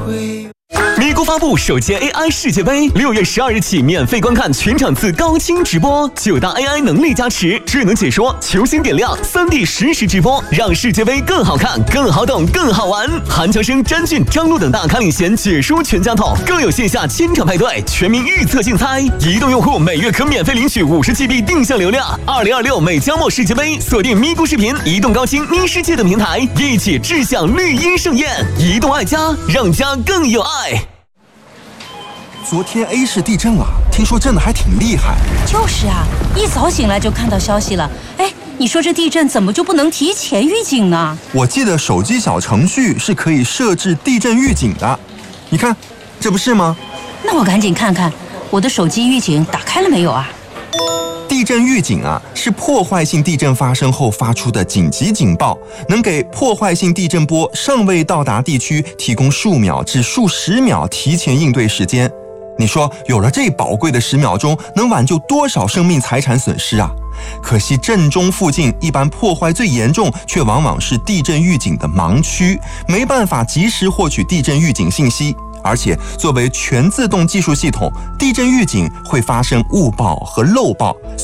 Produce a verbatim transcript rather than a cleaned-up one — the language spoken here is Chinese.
咪咕发布首届 A I 世界杯，六月十二日起免费观看全场次高清直播，九大 A I 能力加持，智能解说，球星点亮，三 D 实时直播，让世界杯更好看、更好懂、更好玩。韩乔生、詹俊、张璐等大咖领衔解说全家桶，更有线下千场派对、全民预测竞猜。移动用户每月可免费领取五十 G B 定向流量。二零二六美加墨世界杯，锁定咪咕视频、移动高清咪世界等平台，一起志向绿茵盛宴。移动爱家，让家更有爱。 昨天 A 市地震了，听说震得还挺厉害。 就是啊，一早醒来就看到消息了。哎，你说这地震怎么就不能提前预警呢？ 我记得手机小程序是可以设置地震预警的，你看，这不是吗？ 那我赶紧看看我的手机预警打开了没有啊？ 地震预警啊，是破坏性地震发生后发出的紧急警报，能给破坏性地震波尚未到达地区提供数秒至数十秒提前应对时间。你说有了这宝贵的十秒钟，能挽救多少生命财产损失啊？可惜震中附近一般破坏最严重，却往往是地震预警的盲区，没办法及时获取地震预警信息。而且作为全自动技术系统，地震预警会发生误报和漏报。